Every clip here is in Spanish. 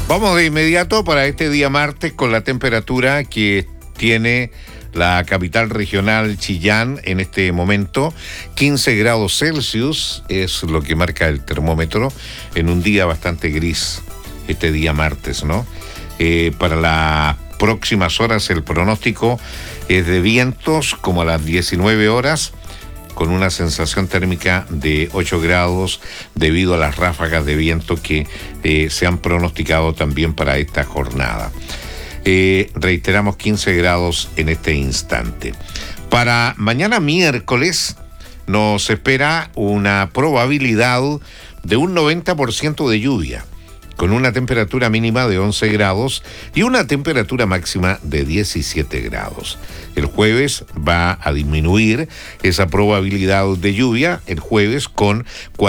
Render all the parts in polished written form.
Vamos de inmediato para este día martes con la temperatura que tiene la capital regional Chillán en este momento. 15 grados Celsius es lo que marca el termómetro en un día bastante gris, este día martes, ¿no? Para las próximas horas el pronóstico es de vientos como a las 19 horas, con una sensación térmica de 8 grados debido a las ráfagas de viento que se han pronosticado también para esta jornada. Reiteramos 15 grados en este instante. Para mañana miércoles nos espera una probabilidad de un 90% de lluvia, con una temperatura mínima de 11 grados y una temperatura máxima de 17 grados. El jueves va a disminuir esa probabilidad de lluvia, el jueves con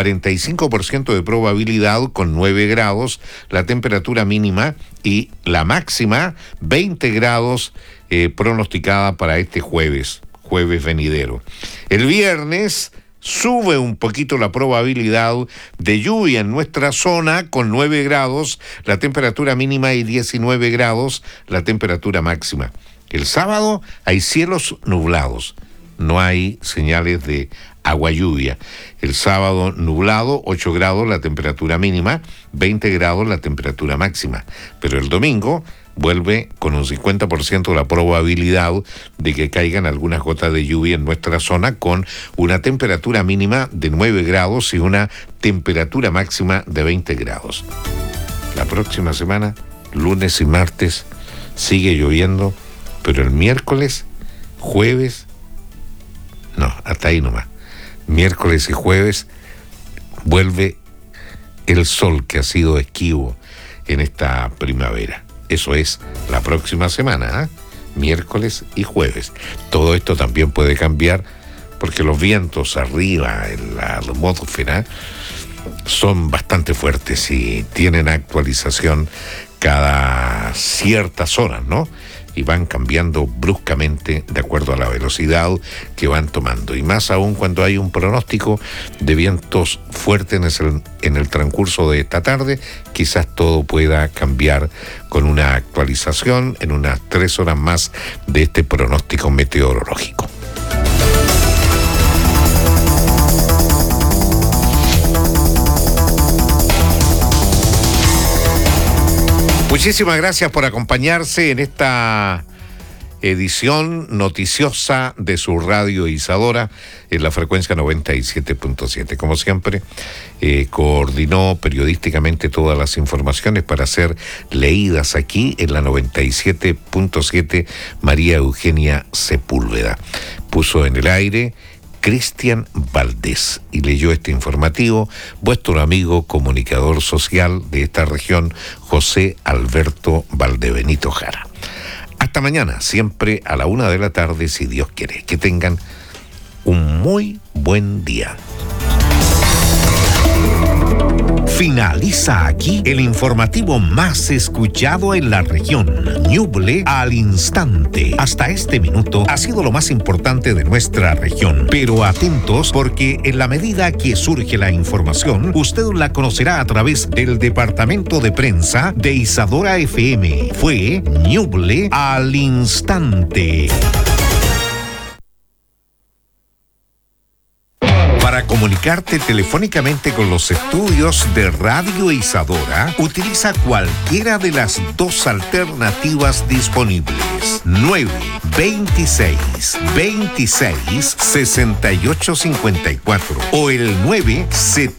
45% de probabilidad, con 9 grados, la temperatura mínima, y la máxima 20 grados pronosticada para este jueves venidero. El viernes sube un poquito la probabilidad de lluvia en nuestra zona, con 9 grados la temperatura mínima y 19 grados la temperatura máxima. El sábado hay cielos nublados, no hay señales de agua lluvia. El sábado nublado, 8 grados la temperatura mínima, 20 grados la temperatura máxima. Pero el domingo vuelve con un 50% la probabilidad de que caigan algunas gotas de lluvia en nuestra zona, con una temperatura mínima de 9 grados y una temperatura máxima de 20 grados. La próxima semana, lunes y martes, sigue lloviendo, pero el miércoles, jueves, no, hasta ahí nomás. Miércoles y jueves vuelve el sol que ha sido esquivo en esta primavera. Eso es la próxima semana, miércoles y jueves. Todo esto también puede cambiar porque los vientos arriba en la atmósfera son bastante fuertes y tienen actualización cada ciertas horas, ¿no? Y van cambiando bruscamente de acuerdo a la velocidad que van tomando. Y más aún cuando hay un pronóstico de vientos fuertes en el transcurso de esta tarde, quizás todo pueda cambiar con una actualización en unas 3 horas más de este pronóstico meteorológico. Muchísimas gracias por acompañarse en esta edición noticiosa de su radio Isadora en la frecuencia 97.7. Como siempre, coordinó periodísticamente todas las informaciones para ser leídas aquí en la 97.7 María Eugenia Sepúlveda. Puso en el aire Cristian Valdés y leyó este informativo vuestro amigo comunicador social de esta región, José Alberto Valdebenito Jara. Hasta mañana, siempre a la 1:00 p.m, si Dios quiere. Que tengan un muy buen día. Finaliza aquí el informativo más escuchado en la región. Ñuble al instante. Hasta este minuto ha sido lo más importante de nuestra región. Pero atentos, porque en la medida que surge la información, usted la conocerá a través del departamento de prensa de Isadora FM. Fue Ñuble al instante. Para comunicarte telefónicamente con los estudios de Radio Isadora, utiliza cualquiera de las 2 alternativas disponibles. 926-26-6854 o el 970